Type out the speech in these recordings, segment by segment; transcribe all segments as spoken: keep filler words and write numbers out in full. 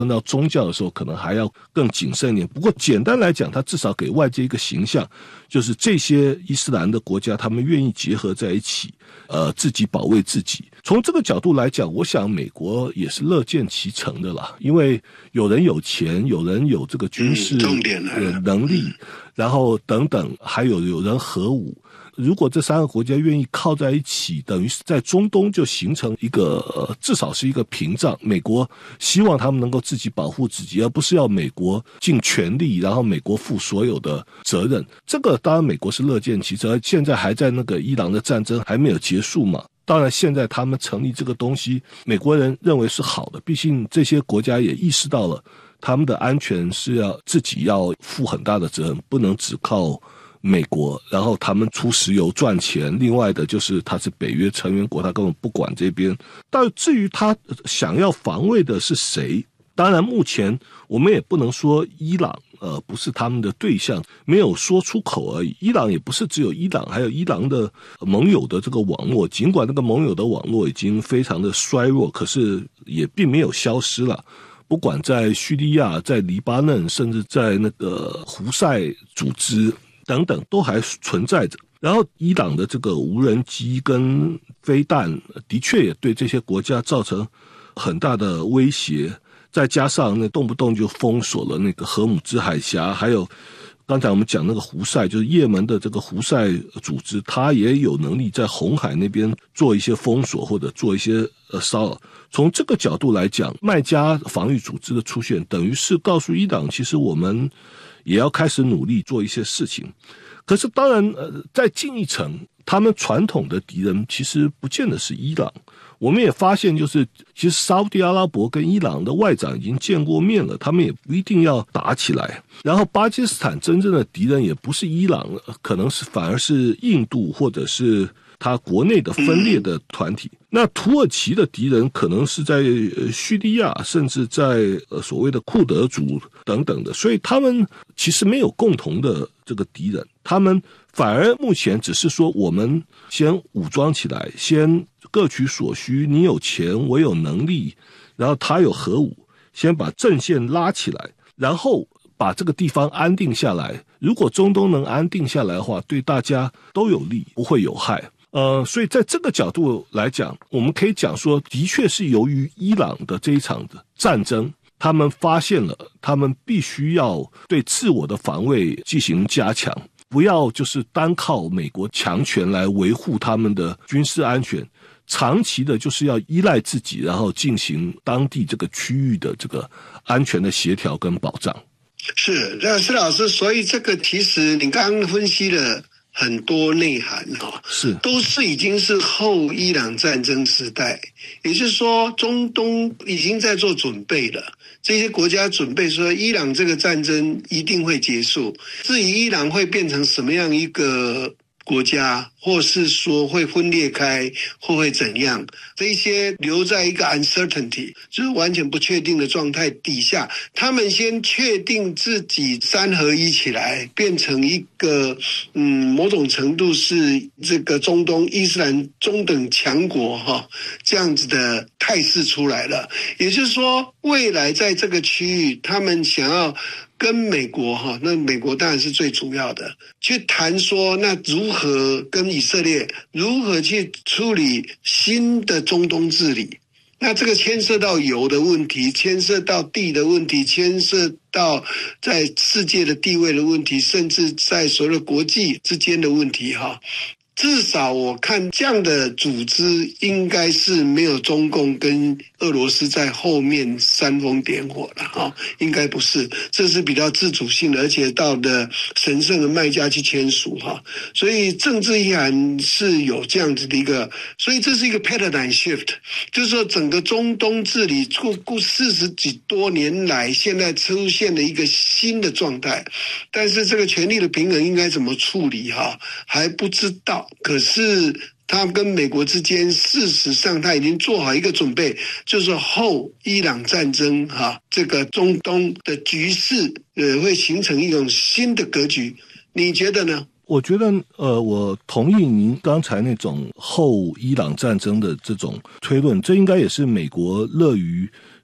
论到宗教的时候可能还要更谨慎一点。不过简单来讲，它至少给外界一个形象，就是这些伊斯兰的国家他们愿意结合在一起，呃，自己保卫自己。从这个角度来讲，我想美国也是乐见其成的啦，因为有人有钱，有人有这个军事能力，然后等等，还有有人核武。如果这三个国家愿意靠在一起，等于是在中东就形成一个、呃、至少是一个屏障。美国希望他们能够自己保护自己，而不是要美国尽全力，然后美国负所有的责任。这个当然美国是乐见其成，现在还在那个伊朗的战争还没有结束嘛。当然现在他们成立这个东西，美国人认为是好的，毕竟这些国家也意识到了他们的安全是要自己要负很大的责任，不能只靠美国，然后他们出石油赚钱，另外的就是他是北约成员国，他根本不管这边。但至于他想要防卫的是谁，当然目前我们也不能说伊朗呃不是他们的对象，没有说出口而已。伊朗也不是只有伊朗，还有伊朗的盟友的这个网络，尽管那个盟友的网络已经非常的衰弱，可是也并没有消失了。不管在叙利亚，在黎巴嫩，甚至在那个胡塞组织等等都还存在着。然后伊朗的这个无人机跟飞弹的确也对这些国家造成很大的威胁，再加上那动不动就封锁了那个荷姆兹海峡，还有刚才我们讲那个胡塞，就是也门的这个胡塞组织，它也有能力在红海那边做一些封锁或者做一些呃骚扰。从这个角度来讲，麦加防御组织的出现等于是告诉伊朗，其实我们也要开始努力做一些事情。可是当然呃，再进一层，他们传统的敌人其实不见得是伊朗。我们也发现，就是其实沙烏地阿拉伯跟伊朗的外长已经见过面了，他们也不一定要打起来。然后巴基斯坦真正的敌人也不是伊朗，可能是反而是印度或者是他国内的分裂的团体。那土耳其的敌人可能是在叙利亚，甚至在所谓的库德族等等的，所以他们其实没有共同的这个敌人，他们反而目前只是说我们先武装起来，先各取所需，你有钱我有能力，然后他有核武，先把阵线拉起来，然后把这个地方安定下来。如果中东能安定下来的话，对大家都有利，不会有害。呃，所以在这个角度来讲，我们可以讲说，的确是由于伊朗的这一场的战争，他们发现了他们必须要对自我的防卫进行加强，不要就是单靠美国强权来维护他们的军事安全，长期的就是要依赖自己，然后进行当地这个区域的这个安全的协调跟保障。 是，那施老师，所以这个其实你刚刚分析了很多内涵哈， 是都是已经是后伊朗战争时代，也就是说中东已经在做准备了，这些国家准备说伊朗这个战争一定会结束，至于伊朗会变成什么样一个国家，或是说会分裂开，或会怎样，这些留在一个 uncertainty， 就是完全不确定的状态底下，他们先确定自己三合一起来，变成一个嗯某种程度是这个中东伊斯兰中等强国哈，这样子的态势出来了。也就是说，未来在这个区域，他们想要跟美国哈，那美国当然是最主要的，去谈说那如何跟以色列如何去处理新的中东治理。那这个牵涉到油的问题，牵涉到地的问题，牵涉到在世界的地位的问题，甚至在所有的国际之间的问题哈。至少我看这样的组织应该是没有中共跟俄罗斯在后面煽风点火了哈，应该不是，这是比较自主性的，而且到的神圣的麦加去签署哈，所以政治意涵是有这样子的一个，所以这是一个 paradigm shift， 就是说整个中东治理过过四十几多年来，现在出现了一个新的状态，但是这个权力的平衡应该怎么处理哈，还不知道。可是他跟美国之间，事实上他已经做好一个准备，就是后伊朗战争哈，这个中东的局势呃会形成一种新的格局。你觉得呢？ 我觉得呃，我同意您刚才那种后伊朗战争的这种推论，这应该也是美国乐于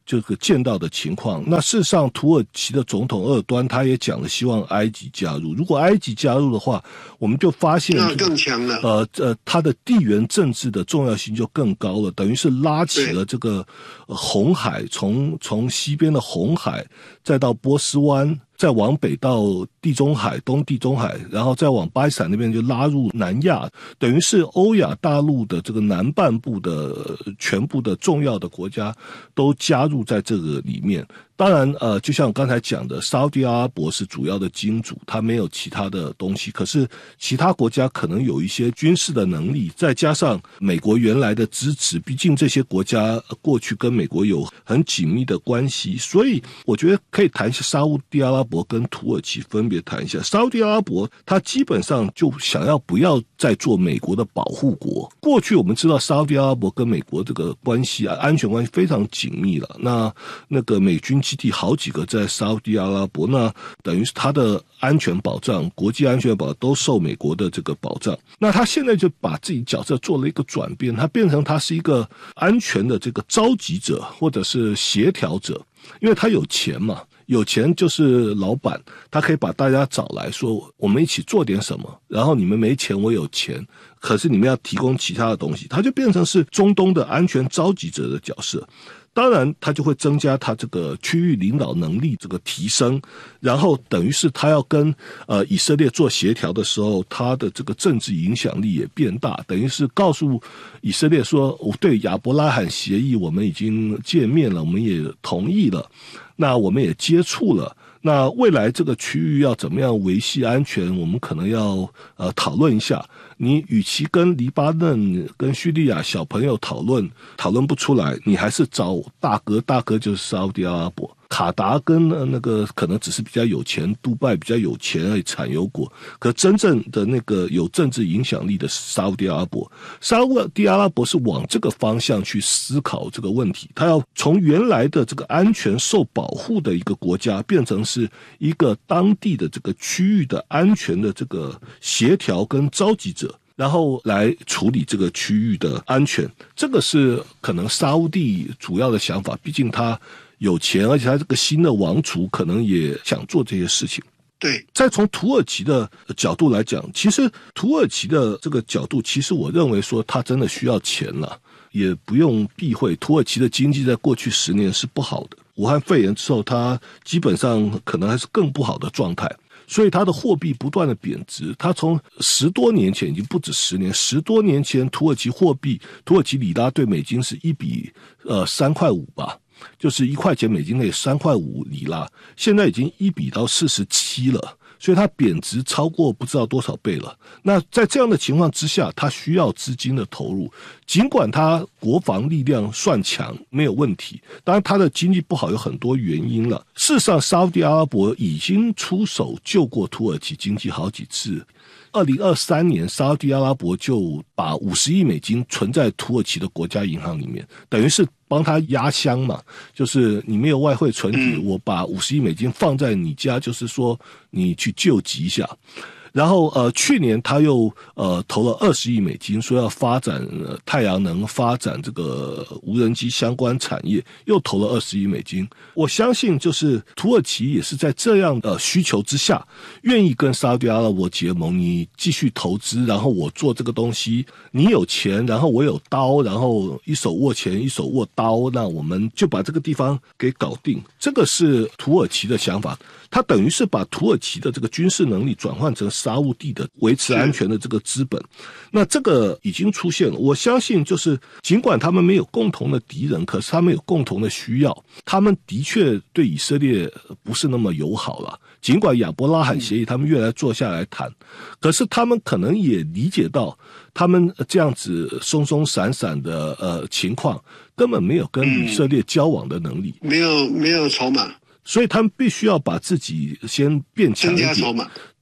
这个见到的情况。那事实上土耳其的总统鄂尔多安他也讲了希望埃及加入，如果埃及加入的话，我们就发现那更强了， 呃呃，它的地缘政治的重要性就更高了，等于是拉起了这个、呃、红海，从从西边的红海再到波斯湾，再往北到地中海、东地中海，然后再往巴基斯坦那边就拉入南亚，等于是欧亚大陆的这个南半部的、呃、全部的重要的国家都加入在这个里面。当然呃，就像我刚才讲的，沙特阿拉伯是主要的金主，它没有其他的东西，可是其他国家可能有一些军事的能力，再加上美国原来的支持，毕竟这些国家过去跟美国有很紧密的关系，所以我觉得可以谈一下沙特阿拉伯跟土耳其分别谈一下。沙特阿拉伯它基本上就想要不要再做美国的保护国，过去我们知道沙特阿拉伯跟美国这个关系啊，安全关系非常紧密了，那那个美军基地好几个在沙特阿拉伯，那等于是它的安全保障、国际安全保障都受美国的这个保障。那他现在就把自己角色做了一个转变，他变成他是一个安全的这个召集者或者是协调者，因为他有钱嘛，有钱就是老板，他可以把大家找来说我们一起做点什么，然后你们没钱我有钱，可是你们要提供其他的东西，他就变成是中东的安全召集者的角色。当然他就会增加他这个区域领导能力这个提升，然后等于是他要跟呃以色列做协调的时候，他的这个政治影响力也变大，等于是告诉以色列说，哦，对亚伯拉罕协议我们已经见面了，我们也同意了，那我们也接触了，那未来这个区域要怎么样维系安全，我们可能要呃讨论一下。你与其跟黎巴嫩跟叙利亚小朋友讨论讨论不出来，你还是找大哥，大哥就是沙特阿拉伯。卡达跟那个可能只是比较有钱，杜拜比较有钱而已，产油国，可真正的那个有政治影响力的是沙特阿拉伯。沙特阿拉伯是往这个方向去思考这个问题，他要从原来的这个安全受保护的一个国家，变成是一个当地的这个区域的安全的这个协调跟召集者，然后来处理这个区域的安全。这个是可能沙烏地主要的想法，毕竟他有钱，而且他这个新的王储可能也想做这些事情。 对， 再从土耳其的角度来讲，其实土耳其的这个角度，其实我认为说他真的需要钱了，也不用避讳，土耳其的经济在过去十年是不好的，武汉肺炎之后，它基本上可能还是更不好的状态。所以它的货币不断的贬值，它从十多年前，已经不止十年，十多年前土耳其货币，土耳其里拉对美金是一比呃三块五吧，就是一块钱美金可以三块五里拉，现在已经一比到四十七了。所以它贬值超过不知道多少倍了。那在这样的情况之下，它需要资金的投入，尽管它国防力量算强没有问题，当然它的经济不好有很多原因了。事实上沙特阿拉伯已经出手救过土耳其经济好几次。二零二三年沙特阿拉伯就把五十亿美金存在土耳其的国家银行里面，等于是帮他压箱嘛，就是你没有外汇存底，我把五十亿美金放在你家，就是说你去救急一下。然后呃，去年他又呃投了二十亿美金，说要发展、呃、太阳能，发展这个无人机相关产业，又投了二十亿美金。我相信就是土耳其也是在这样的需求之下，愿意跟沙特阿拉伯结盟，你继续投资，然后我做这个东西，你有钱，然后我有刀，然后一手握钱一手握刀，那我们就把这个地方给搞定。这个是土耳其的想法，他等于是把土耳其的这个军事能力转换成沙烏地的维持安全的这个资本。那这个已经出现了，我相信就是尽管他们没有共同的敌人，可是他们有共同的需要，他们的确对以色列不是那么友好了，尽管亚伯拉罕协议他们越来坐下来谈，可是他们可能也理解到他们这样子松松散散的呃情况根本没有跟以色列交往的能力， 没有没有筹码， 所以他们必须要把自己先变强一点， 增加筹码。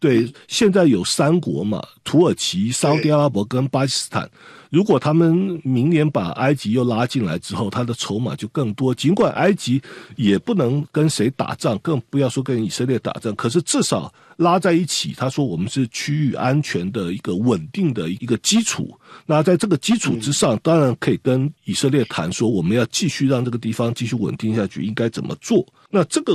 对，现在有三国嘛，土耳其、沙特阿拉伯跟巴基斯坦。如果他们明年把埃及又拉进来之后，他的筹码就更多。尽管埃及也不能跟谁打仗，更不要说跟以色列打仗，可是至少拉在一起，他说我们是区域安全的一个稳定的一个基础。那在这个基础之上，当然可以跟以色列谈说，我们要继续让这个地方继续稳定下去，应该怎么做？那这个